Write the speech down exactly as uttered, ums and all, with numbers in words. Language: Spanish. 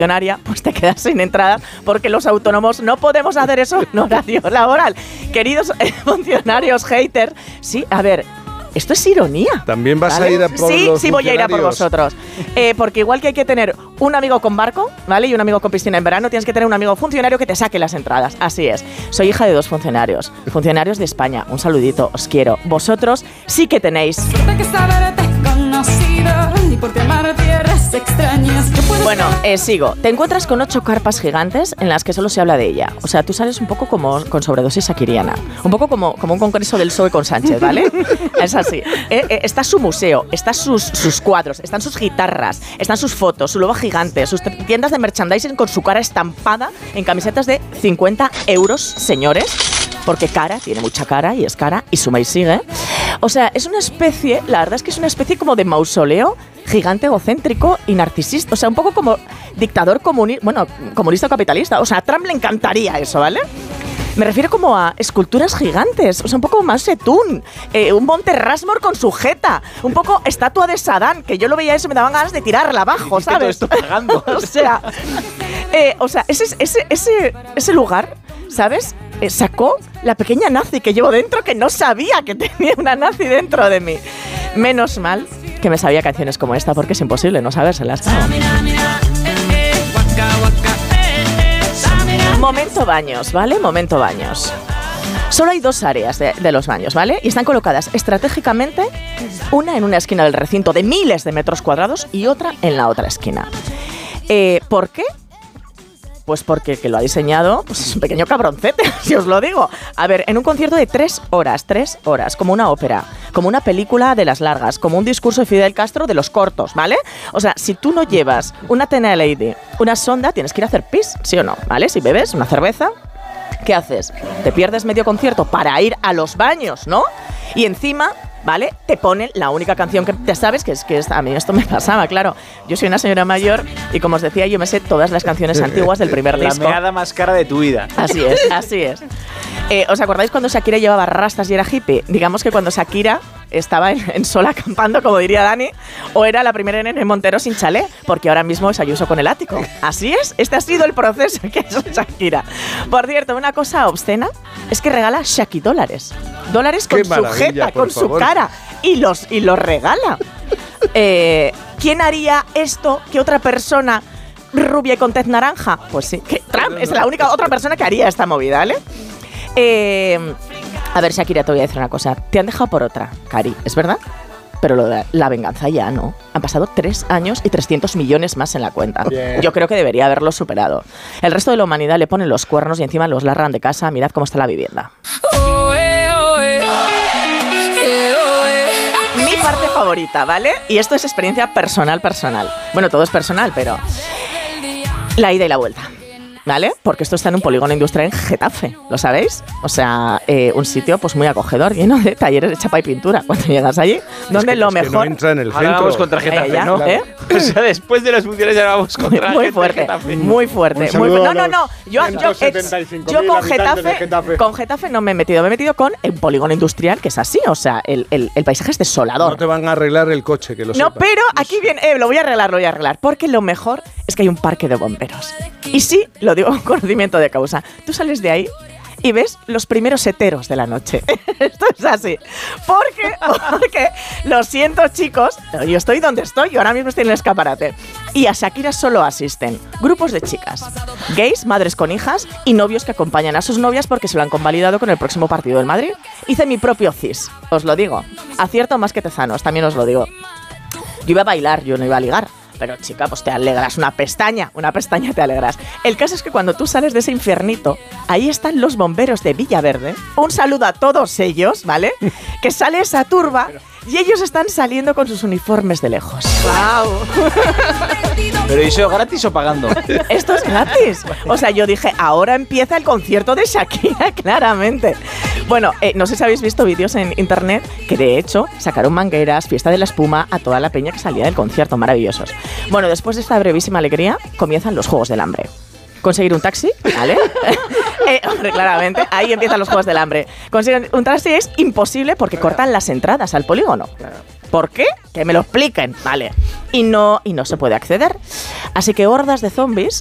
pues te quedas sin entrada porque los autónomos no podemos hacer eso en horario laboral. Queridos eh, funcionarios haters, sí, a ver, esto es ironía. ¿También vas ¿vale? a ir a por sí, los Sí, voy a ir a por vosotros. Eh, porque igual que hay que tener un amigo con barco, ¿vale? Y un amigo con piscina en verano, tienes que tener un amigo funcionario que te saque las entradas. Así es. Soy hija de dos funcionarios. Funcionarios de España. Un saludito, os quiero. Vosotros sí que tenéis. Bueno, eh, sigo. Te encuentras con ocho carpas gigantes en las que solo se habla de ella. O sea, tú sales un poco como con sobredosis shakiriana. Un poco como, como un congreso del P S O E con Sánchez, ¿vale? Es así. Eh, eh, está su museo, están sus, sus cuadros, están sus guitarras, están sus fotos, su logo gigante, sus tiendas de merchandising con su cara estampada en camisetas de cincuenta euros, señores. Porque cara, tiene mucha cara y es cara y suma y sigue. O sea, es una especie, la verdad es que es una especie como de mausoleo gigante, egocéntrico y narcisista. O sea, un poco como dictador comunista, bueno, comunista o capitalista. O sea, a Trump le encantaría eso, ¿vale? Me refiero como a esculturas gigantes, o sea, un poco más Zedong, eh, un Monte Rushmore con su jeta, un poco estatua de Saddam, que yo lo veía eso y me daban ganas de tirarla abajo, ¿sabes? Todo esto pagando. o sea, eh, o sea, ese, ese, ese, ese lugar, ¿sabes? Eh, sacó la pequeña nazi que llevo dentro, que no sabía que tenía una nazi dentro de mí. Menos mal que me sabía canciones como esta, porque es imposible no sabérselas. ¿No? Momento baños, ¿vale? Momento baños. Solo hay dos áreas de, de los baños, ¿vale? Y están colocadas estratégicamente, una en una esquina del recinto de miles de metros cuadrados y otra en la otra esquina. Eh, ¿Por qué? Pues porque el que lo ha diseñado pues es un pequeño cabroncete, si os lo digo. A ver, en un concierto de tres horas, tres horas, como una ópera, como una película de las largas, como un discurso de Fidel Castro de los cortos, ¿vale? O sea, si tú no llevas una T-N L D, una sonda, tienes que ir a hacer pis, ¿sí o no? ¿Vale? Si bebes una cerveza, ¿qué haces? Te pierdes medio concierto para ir a los baños, ¿no? Y encima, ¿vale? Te ponen la única canción que te sabes, que es que es, a mí esto me pasaba, claro. Yo soy una señora mayor y, como os decía, yo me sé todas las canciones antiguas del primer la disco. La meada más cara de tu vida. Así es, así es. Eh, ¿Os acordáis cuando Shakira llevaba rastas y era hippie? Digamos que cuando Shakira estaba en, en sol acampando, como diría Dani, o era la primera en Montero sin chalet, porque ahora mismo es Ayuso con el ático. Así es, este ha sido el proceso que es Shakira. Por cierto, una cosa obscena es que regala Shaki dólares. Dólares con su jeta, con su cara, y los, y los regala. Eh, ¿Quién haría esto que otra persona rubia y con tez naranja? Pues sí, que Trump es la única otra persona que haría esta movida, ¿vale? Eh, a ver, Shakira, te voy a decir una cosa. Te han dejado por otra, Cari, ¿es verdad? Pero lo de la venganza ya no. Han pasado tres años y trescientos millones más en la cuenta. Bien. Yo creo que debería haberlo superado. El resto de la humanidad le ponen los cuernos y encima los largan de casa. Mirad cómo está la vivienda. Mi parte favorita, ¿vale? Y esto es experiencia personal, personal. Bueno, todo es personal, pero la ida y la vuelta, ¿vale? Porque esto está en un polígono industrial en Getafe, ¿lo sabéis? O sea, eh, un sitio pues muy acogedor, lleno de talleres de chapa y pintura. Cuando llegas allí, donde es que, lo es mejor... Que no entra en el Ahora centro. vamos contra Getafe, eh, ya, ¿no? ¿eh? O sea, después de las funciones ya vamos contra muy, muy fuerte, Getafe. muy fuerte. Muy fu no, no, no. Yo, yo, yo con Getafe, Getafe, con Getafe no me he metido. Me he metido con el polígono industrial, que es así. O sea, el, el, el paisaje es desolador. No te van a arreglar el coche, que lo No, sepas. pero aquí viene... Eh, lo voy a arreglar, lo voy a arreglar. Porque lo mejor es que hay un parque de bomberos. Y sí, lo digo con conocimiento de causa. Tú sales de ahí y ves los primeros heteros de la noche. Esto es así. Porque, porque, lo siento, chicos, yo estoy donde estoy, yo ahora mismo estoy en el escaparate. Y a Shakira solo asisten grupos de chicas, gays, madres con hijas y novios que acompañan a sus novias porque se lo han convalidado con el próximo partido del Madrid. Hice mi propio cis, os lo digo. Acierto más que Tezanos, también os lo digo. Yo iba a bailar, yo no iba a ligar. Pero, chica, pues te alegras, una pestaña, una pestaña te alegras. El caso es que cuando tú sales de ese infiernito, ahí están los bomberos de Villaverde. Un saludo a todos ellos, ¿vale? Que sale esa turba y ellos están saliendo con sus uniformes de lejos. ¡Wow! ¿Pero eso gratis o pagando? Esto es gratis. O sea, yo dije, ahora empieza el concierto de Shakira, claramente. Bueno, eh, no sé si habéis visto vídeos en internet que, de hecho, sacaron mangueras, fiesta de la espuma a toda la peña que salía del concierto, maravillosos. Bueno, después de esta brevísima alegría, comienzan los Juegos del Hambre. Conseguir un taxi, ¿vale? eh, hombre, claramente, ahí empiezan los Juegos del Hambre. Conseguir un taxi es imposible porque cortan las entradas al polígono. ¿Por qué? Que me lo expliquen, ¿vale? Y no, y no se puede acceder. Así que hordas de zombies